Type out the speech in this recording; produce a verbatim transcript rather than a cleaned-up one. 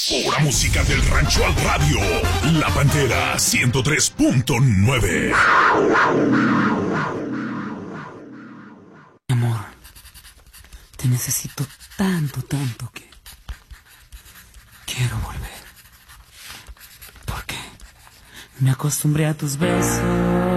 Pura música del rancho al radio. La Pantera ciento tres punto nueve. Amor, te necesito tanto, tanto que quiero volver. Porque me acostumbré a tus besos